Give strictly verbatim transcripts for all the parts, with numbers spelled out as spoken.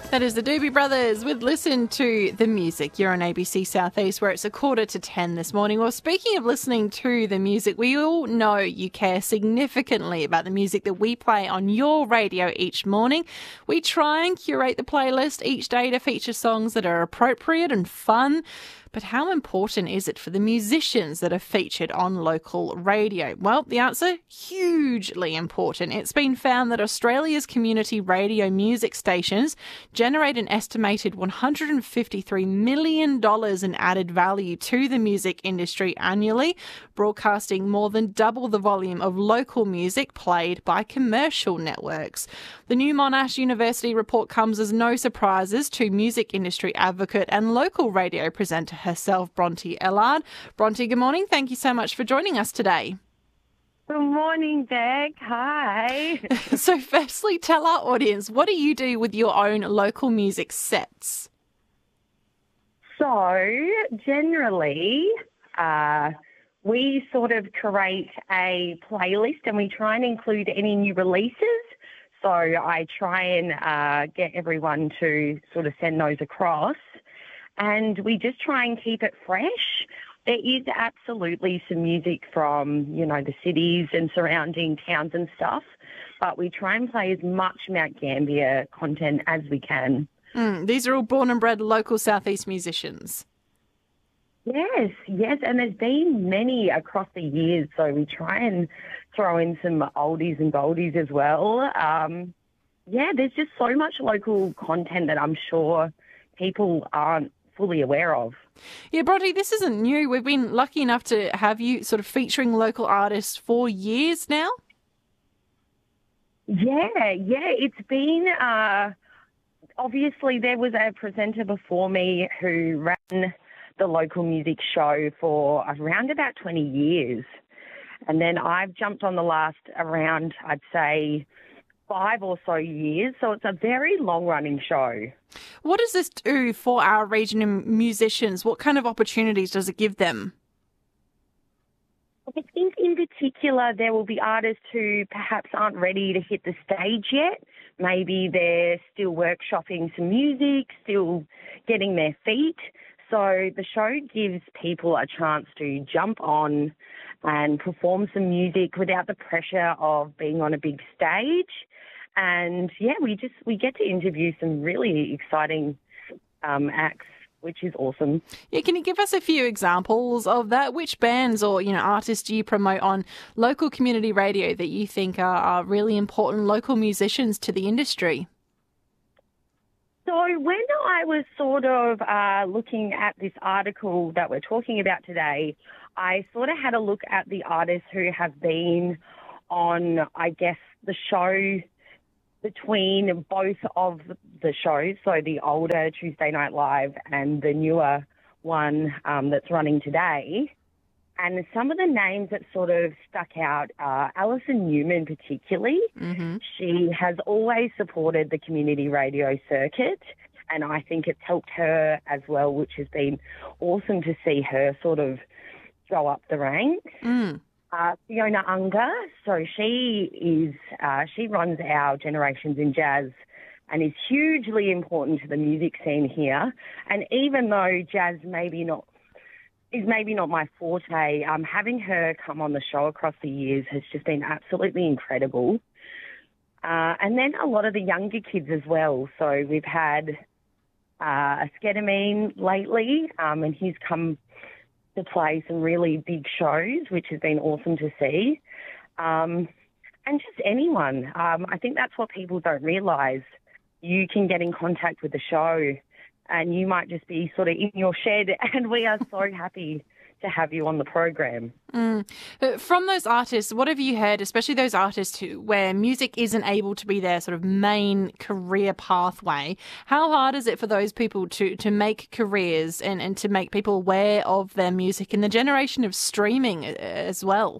That is the Doobie Brothers with Listen to the Music. You're on A B C Southeast, where it's a quarter to ten this morning. Well, speaking of listening to the music, we all know you care significantly about the music that we play on your radio each morning. We try and curate the playlist each day to feature songs that are appropriate and fun. But how important is it for the musicians that are featured on local radio? Well, the answer, hugely important. It's been found that Australia's community radio music stations generate an estimated one hundred fifty-three million dollars in added value to the music industry annually, broadcasting more than double the volume of local music played by commercial networks. The new Monash University report comes as no surprises to music industry advocate and local radio presenter herself, Bronte Ellard. Bronte, good morning. Thank you so much for joining us today. Good morning, Beck. Hi. So firstly, tell our audience, what do you do with your own local music sets? So generally, uh, we sort of curate a playlist and we try and include any new releases. So I try and uh, get everyone to sort of send those across. And we just try and keep it fresh. There is absolutely some music from, you know, the cities and surrounding towns and stuff, but we try and play as much Mount Gambier content as we can. Mm, these are all born and bred local Southeast musicians. Yes, yes, and there's been many across the years, so we try and throw in some oldies and goldies as well. Um, yeah, there's just so much local content that I'm sure people aren't fully aware of. Yeah, Bronte, this isn't new. We've been lucky enough to have you sort of featuring local artists for years now. Yeah, yeah, it's been, uh, obviously there was a presenter before me who ran the local music show for around about twenty years. And then I've jumped on the last around, I'd say, five or so years, so it's a very long-running show. What does this do for our regional musicians? What kind of opportunities does it give them? I think in particular there will be artists who perhaps aren't ready to hit the stage yet. Maybe they're still workshopping some music, still getting their feet. So the show gives people a chance to jump on and perform some music without the pressure of being on a big stage. And yeah, we just we get to interview some really exciting um, acts, which is awesome. Yeah, can you give us a few examples of that? Which bands or you know artists do you promote on local community radio that you think are, are really important local musicians to the industry? So when I was sort of uh, looking at this article that we're talking about today, I sort of had a look at the artists who have been on, I guess, the show between both of the shows, so the older Tuesday Night Live and the newer one um, that's running today. And some of the names that sort of stuck out are Alison Newman particularly. Mm-hmm. She has always supported the community radio circuit, and I think it's helped her as well, which has been awesome to see her sort of go up the ranks. Mm. Uh, Fiona Unger, so she is uh, she runs our Generations in Jazz and is hugely important to the music scene here. And even though jazz maybe not is maybe not my forte, um, having her come on the show across the years has just been absolutely incredible. Uh, and then a lot of the younger kids as well. So we've had uh, a Skedamine lately, um, and he's come to play some really big shows, which has been awesome to see. Um, and just anyone. Um, I think that's what people don't realise. You can get in contact with the show and you might just be sort of in your shed, and we are so happy to have you on the program. Mm. From those artists, what have you heard, especially those artists who, where music isn't able to be their sort of main career pathway? How hard is it for those people to, to make careers and, and to make people aware of their music in the generation of streaming as well?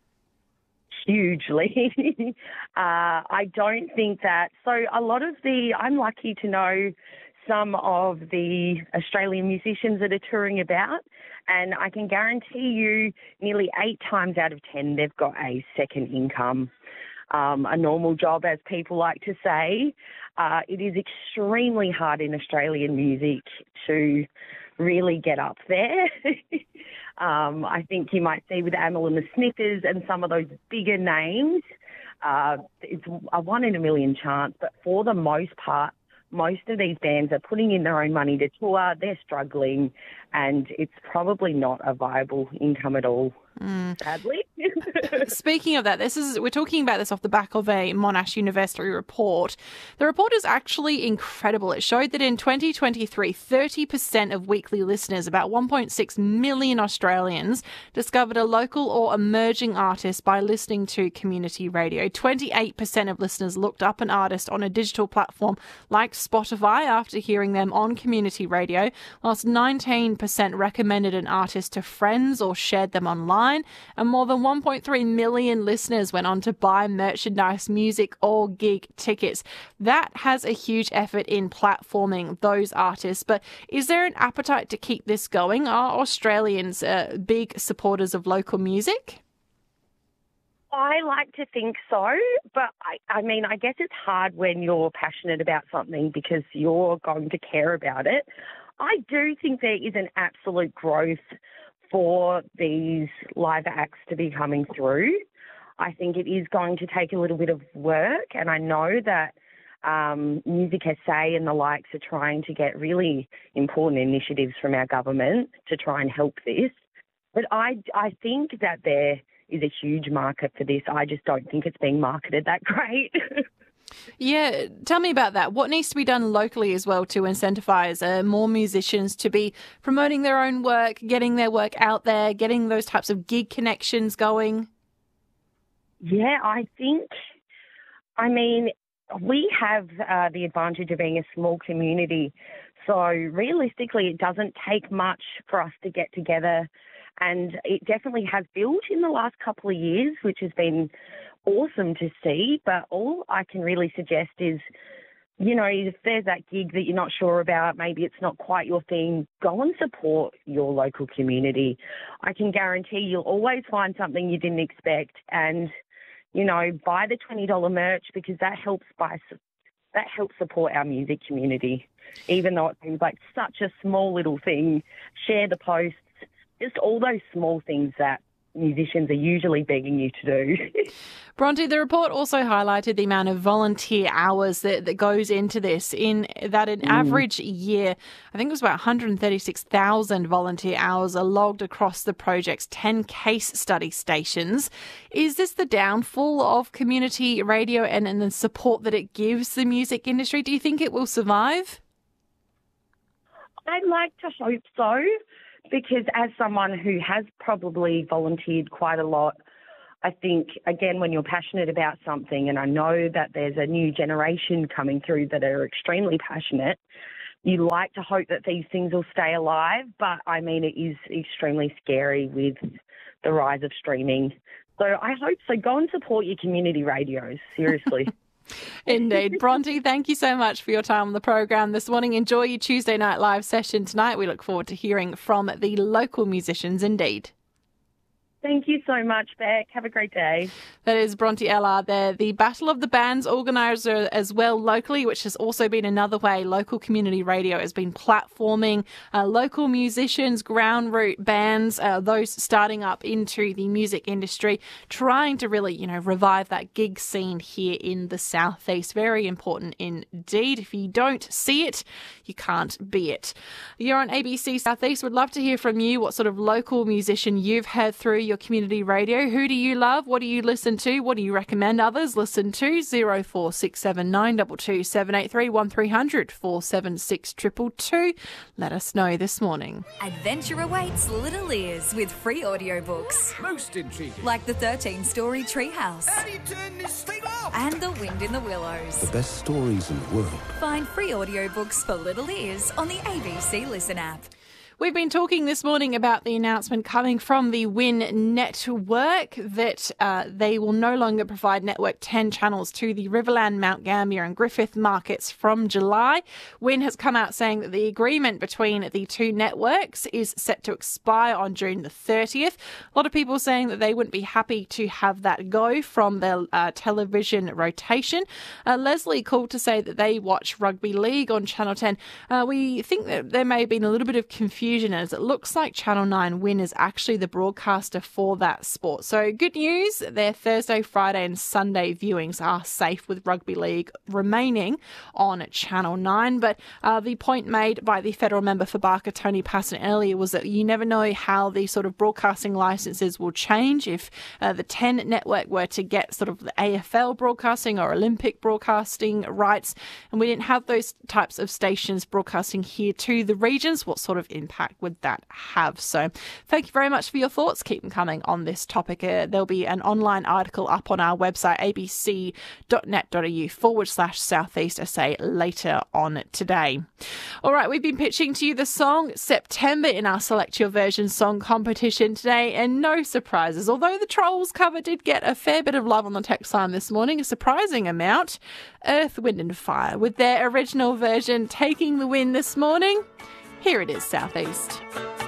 Hugely. uh, I don't think that. So a lot of the, I'm lucky to know some of the Australian musicians that are touring about, and I can guarantee you nearly eight times out of ten they've got a second income. um, a normal job, as people like to say. Uh, it is extremely hard in Australian music to really get up there. um, I think you might see with Amyl and the Sniffers and some of those bigger names, uh, it's a one in a million chance, but for the most part, most of these bands are putting in their own money to tour, they're struggling, and it's probably not a viable income at all, mm. sadly. Speaking of that, this is we're talking about this off the back of a Monash University report. The report is actually incredible. It showed that in twenty twenty-three, thirty percent of weekly listeners, about one point six million Australians, discovered a local or emerging artist by listening to community radio. twenty-eight percent of listeners looked up an artist on a digital platform like Spotify after hearing them on community radio, whilst nineteen percent recommended an artist to friends or shared them online, and more than one point three million listeners went on to buy merchandise, music or gig tickets. That has a huge effort in platforming those artists, but is there an appetite to keep this going? Are Australians uh, big supporters of local music? I like to think so, but I, I mean, I guess it's hard when you're passionate about something because you're going to care about it. I do think there is an absolute growth for these live acts to be coming through. I think it is going to take a little bit of work, and I know that um, Music S A and the likes are trying to get really important initiatives from our government to try and help this. But I, I think that there is a huge market for this. I just don't think it's being marketed that great. Yeah, tell me about that. What needs to be done locally as well to incentivise uh, more musicians to be promoting their own work, getting their work out there, getting those types of gig connections going? Yeah, I think, I mean, we have uh, the advantage of being a small community. So realistically, it doesn't take much for us to get together. And it definitely has built in the last couple of years, which has been awesome to see. But all I can really suggest is, you know, if there's that gig that you're not sure about, maybe it's not quite your thing, go and support your local community. I can guarantee you'll always find something you didn't expect, and, you know, buy the twenty dollars merch because that helps buy, that helps support our music community. Even though it seems like such a small little thing, share the posts, just all those small things that musicians are usually begging you to do. Bronte, the report also highlighted the amount of volunteer hours that, that goes into this. In that an mm. average year, I think it was about one hundred thirty-six thousand volunteer hours are logged across the project's ten case study stations. Is this the downfall of community radio and, and the support that it gives the music industry? Do you think it will survive? I'd like to hope so, because as someone who has probably volunteered quite a lot, I think, again, when you're passionate about something, and I know that there's a new generation coming through that are extremely passionate, you like to hope that these things will stay alive. But, I mean, it is extremely scary with the rise of streaming. So I hope so. Go and support your community radios, seriously. Indeed. Bronte, thank you so much for your time on the program this morning. Enjoy your Tuesday Night Live session tonight. We look forward to hearing from the local musicians indeed. Thank you so much, Beck. Have a great day. That is Bronte Ellard there, the Battle of the Bands organiser as well locally, which has also been another way local community radio has been platforming uh, local musicians, ground root bands, uh, those starting up into the music industry, trying to really, you know, revive that gig scene here in the Southeast. Very important indeed. If you don't see it, you can't be it. You're on A B C Southeast. Would love to hear from you what sort of local musician you've heard through your community radio. Who do you love? What do you listen to? What do you recommend others listen to? zero four six seven nine two two seven eight three one three hundred four seven six two two two. Let us know this morning. Adventure awaits little ears with free audiobooks. Most intriguing. Like the thirteen-story Treehouse. How do you turn this thing off? And The Wind in the Willows. The best stories in the world. Find free audiobooks for little ears on the A B C Listen app. We've been talking this morning about the announcement coming from the Win Network that uh, they will no longer provide Network ten channels to the Riverland, Mount Gambier and Griffith markets from July. Win has come out saying that the agreement between the two networks is set to expire on June the thirtieth. A lot of people saying that they wouldn't be happy to have that go from their uh, television rotation. Uh, Leslie called to say that they watch rugby league on Channel ten. Uh, we think that there may have been a little bit of confusion as it looks like Channel nine Win is actually the broadcaster for that sport. So good news, their Thursday, Friday and Sunday viewings are safe with rugby league remaining on Channel nine. But uh, the point made by the federal member for Barker, Tony Passon, earlier was that you never know how the sort of broadcasting licenses will change if uh, the ten network were to get sort of the A F L broadcasting or Olympic broadcasting rights, and we didn't have those types of stations broadcasting here to the regions. What sort of impact would that have? So thank you very much for your thoughts. Keep them coming on this topic. Uh, there'll be an online article up on our website, abc.net.au forward slash Southeast S A later on today. All right, we've been pitching to you the song September in our Select Your Version song competition today, and no surprises. Although the Trolls cover did get a fair bit of love on the text line this morning, a surprising amount, Earth, Wind and Fire, with their original version taking the win this morning. Here it is, Southeast.